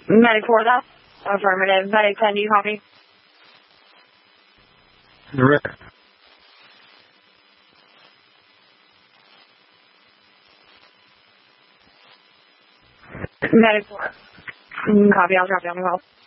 Medic 4, that's affirmative. Medic 10, do you copy? Right. Medic 4. Copy, I'll drop down the call.